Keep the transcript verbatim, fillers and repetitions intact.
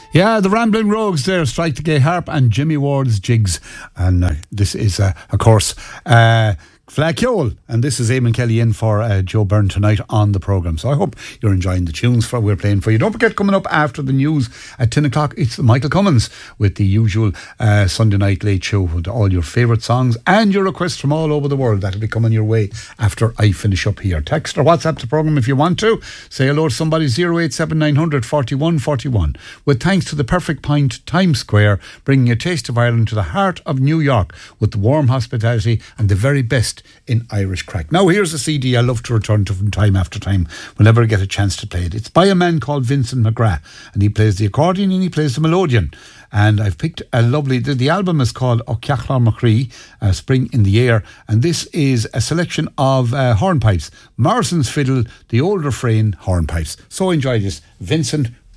Yeah, the Rambling Rogues there, Strike the Gay Harp and Jimmy Ward's Jigs. And uh, this is, uh, of course, uh, Flacciol, and this is Eamon Kelly in for uh, Joe Byrne tonight on the programme. So I hope you're enjoying the tunes for we're playing for you. Don't forget, coming up after the news at ten o'clock, it's Michael Cummins with the usual uh, Sunday night late show with all your favourite songs and your requests from all over the world. That'll be coming your way after I finish up here. Text or WhatsApp the programme if you want to. Say hello to somebody, zero eight seven nine hundred forty-one forty-one. With thanks to the Perfect Pint Times Square, bringing a taste of Ireland to the heart of New York with the warm hospitality and the very best in Irish crack. Now here's a C D I love to return to from time after time whenever I get a chance to play it. It's by a man called Vincent McGrath, and he plays the accordion and he plays the melodeon. And I've picked a lovely, the, the album is called O Ceachlar Macree, uh, Spring in the Air, and this is a selection of uh, hornpipes, Morrison's fiddle, the old refrain, hornpipes. So enjoy this, Vincent